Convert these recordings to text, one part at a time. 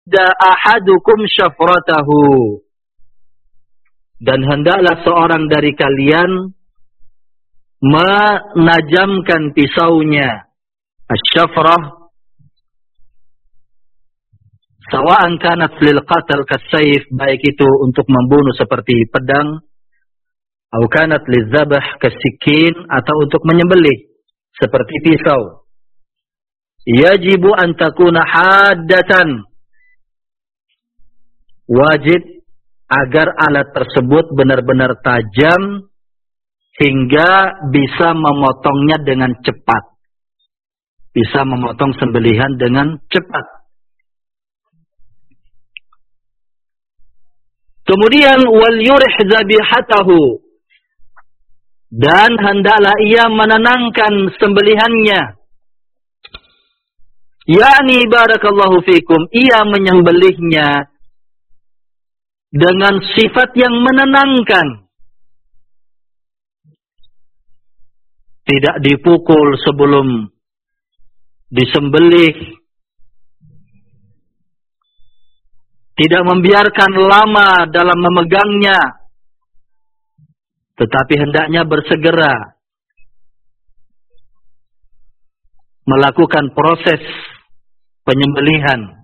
yahudda ahadukum syafratahu. Dan hendaklah seorang dari kalian menajamkan pisaunya. Asy-syafrah sawa'an kanat lil qatl kasayf, baik itu untuk membunuh seperti pedang, atau kanat lizabah kasikin, atau untuk menyembelih seperti pisau. Yajibu an takuna haddatan, wajib agar alat tersebut benar-benar tajam hingga bisa memotongnya dengan cepat, bisa memotong sembelihan dengan cepat. Kemudian wal yurih zabihatahu, dan hendaklah ia menenangkan sembelihannya. Yakni barakallahu fikum, ia menyembelihnya dengan sifat yang menenangkan. Tidak dipukul sebelum disembelih. Tidak membiarkan lama dalam memegangnya, tetapi hendaknya bersegera melakukan proses penyembelihan.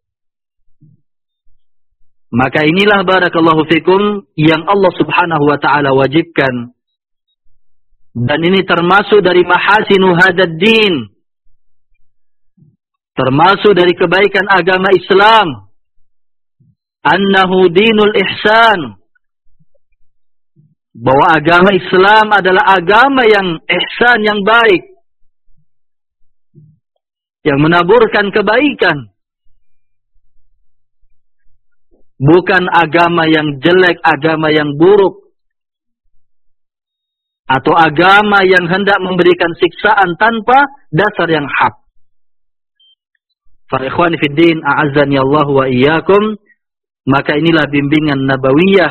Maka inilah barakallahu fikum yang Allah subhanahu wa ta'ala wajibkan. Dan ini termasuk dari mahasinu hadad din, termasuk dari kebaikan agama Islam. Annahu dinul ihsan, bahwa agama Islam adalah agama yang ihsan, yang baik, yang menaburkan kebaikan. Bukan agama yang jelek, agama yang buruk, atau agama yang hendak memberikan siksaan tanpa dasar yang hak. Fa ikhwani fid din, a'azzani Allah wa iyyakum. Maka inilah bimbingan nabawiyah,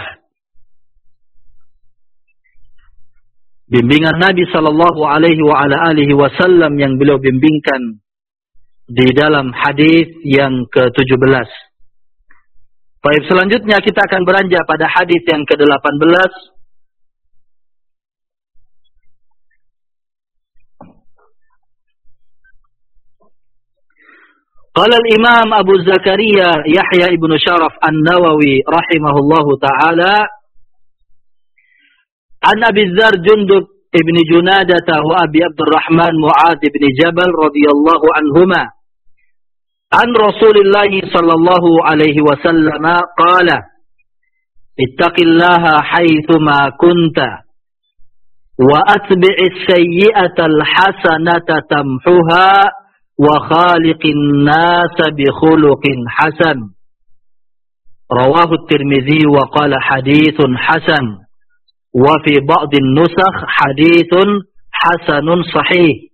bimbingan Nabi sallallahu alaihi wa ala alihi wasallam yang beliau bimbingkan di dalam hadis yang ke-17. Baik, selanjutnya kita akan beranjak pada hadis yang ke-18. Qala al-Imam Abu Zakaria Yahya ibn Sharaf An-Nawawi rahimahullahu ta'ala an Abi Dzar Jundub ibn Junadah wa Abi Abdurrahman Mu'adz ibn Jabal radhiyallahu anhuma an Rasulillah sallallahu alaihi wasallam qala ittaqillaha haitsuma kunta wa atbi'is sayyi'ata al-hasanata tamhuha wa khaliqin nasa bi khuluqin hasan. Rawahu Tirmidzi wa qala haditsun hasan, wa fi ba'd an-nusakh haditsun hasanun sahih.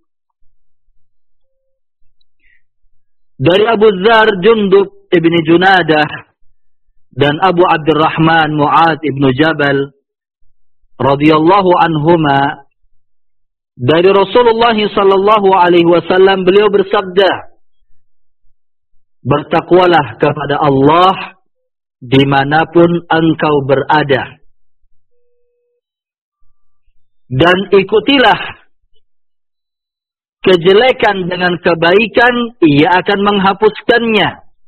Dari Abu Dzar Jundub ibn Junadah dan Abu Abdurrahman Mu'adz ibn Jabal radhiyallahu anhuma, dari Rasulullah sallallahu alaihi wasallam beliau bersabda, bertakwalah kepada Allah dimanapun engkau berada, dan ikutilah kejelekan dengan kebaikan, ia akan menghapuskannya,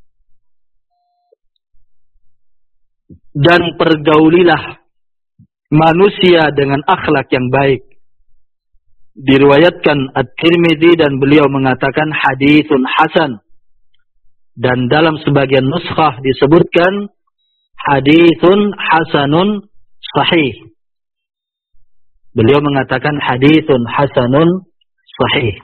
dan pergaulilah manusia dengan akhlak yang baik. Diriwayatkan At-Tirmidzi dan beliau mengatakan haditsun hasan, dan dalam sebagian nuskhah disebutkan haditsun hasanun sahih. Beliau mengatakan haditsun hasanun sahih.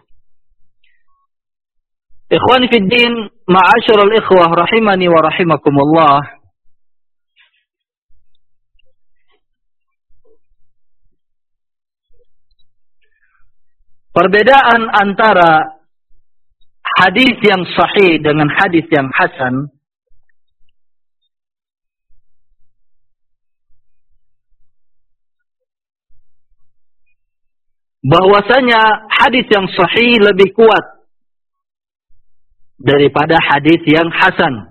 Ikhwani fid din, ma'asyiral ikhwah rahimani wa rahimakumullah. Perbedaan antara hadis yang sahih dengan hadis yang hasan bahwasanya hadis yang sahih lebih kuat daripada hadis yang hasan.